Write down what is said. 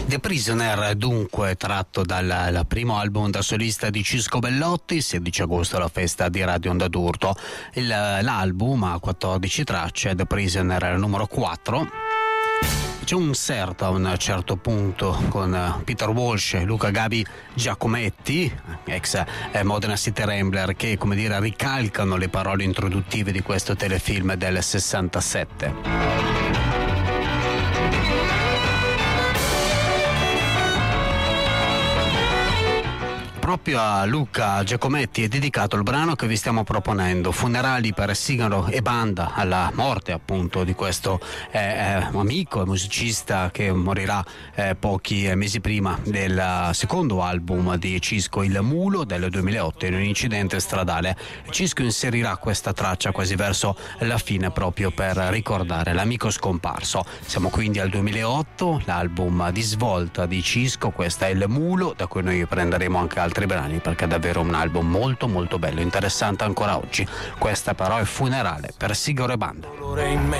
The Prisoner, dunque, tratto dal primo album da solista di Cisco Bellotti, 16 agosto alla festa di Radio Onda d'Urto. L'album ha 14 tracce, The Prisoner è il numero 4. C'è un inserto a un certo punto con Peter Walsh, Luca Gabi Giacometti, ex Modena City Rambler, che, come dire, ricalcano le parole introduttive di questo telefilm del 67. Proprio a Luca Giacometti è dedicato il brano che vi stiamo proponendo, Funerali per Sigaro e Banda, alla morte appunto di questo amico e musicista che morirà pochi mesi prima del secondo album di Cisco, Il Mulo, del 2008, in un incidente stradale. Cisco inserirà questa traccia quasi verso la fine proprio per ricordare l'amico scomparso. Siamo quindi al 2008, l'album di svolta di Cisco, questa è Il Mulo, da cui noi prenderemo anche altri brani perché è davvero un album molto molto bello, interessante ancora oggi. Questa però è Funerale per Sigaro e Banda.